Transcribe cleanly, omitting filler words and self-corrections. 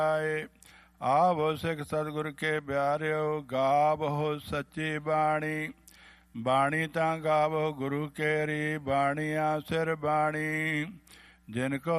आवो सिख सतगुर के प्यारियो, गावो सच्ची बाणी। बाणी तां गावो गुरु केरी, बाणिया सिर बाणी। जिनको